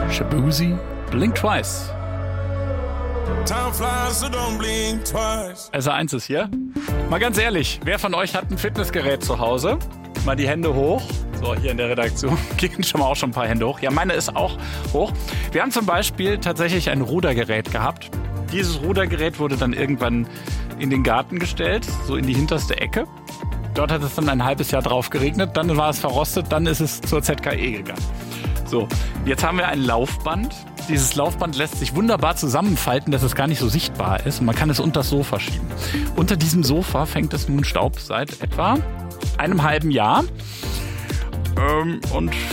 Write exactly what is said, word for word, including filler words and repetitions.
Shaboozey, Blink Twice. Time flies, so don't blink twice. S A eins ist hier. Mal ganz ehrlich, wer von euch hat ein Fitnessgerät zu Hause? Mal die Hände hoch. So, hier in der Redaktion gehen schon mal auch schon ein paar Hände hoch. Ja, meine ist auch hoch. Wir haben zum Beispiel tatsächlich ein Rudergerät gehabt. Dieses Rudergerät wurde dann irgendwann in den Garten gestellt, so in die hinterste Ecke. Dort hat es dann ein halbes Jahr drauf geregnet, dann war es verrostet, dann ist es zur Z K E gegangen. So, jetzt haben wir ein Laufband. Dieses Laufband lässt sich wunderbar zusammenfalten, dass es gar nicht so sichtbar ist. Und man kann es unter das Sofa schieben. Unter diesem Sofa fängt es nun Staub seit etwa einem halben Jahr. Ähm, und